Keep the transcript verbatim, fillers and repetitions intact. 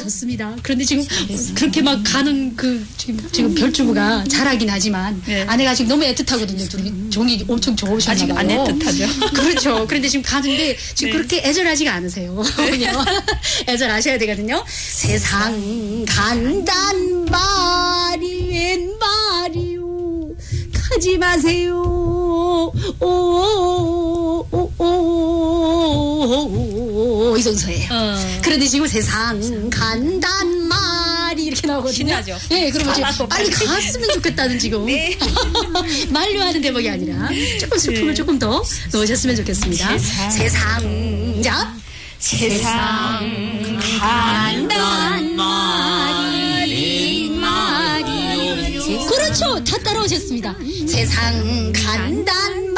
좋습니다. 그런데 지금 그렇게 막 가는 그 지금, 지금 별주부가 잘하긴 하지만 네. 아내가 지금 너무 애틋하거든요. 둘이 종이 엄청 좋으셨나 아직 봐요. 안 애틋하죠. 그렇죠. 그런데 지금 가는데 지금 네. 그렇게 애절하지가 않으세요. 네. 애절하셔야 되거든요. 세상 간단 말이 웬 말이요. 가지 마세요. 오오오오오 이 정도예요. 어. 그런데 지금 세상 간단 말이 이렇게 나오거든요. 신나죠. 네, 그러면 지금 빨리 갔으면 좋겠다는 지금 네. 만류하는 대목이 아니라 조금 슬픔을 네. 조금 더 넣으셨으면 좋겠습니다. 세상, 세상 자 세상 간단 말이 말이 그렇죠. 다 따라오셨습니다. 세상 간단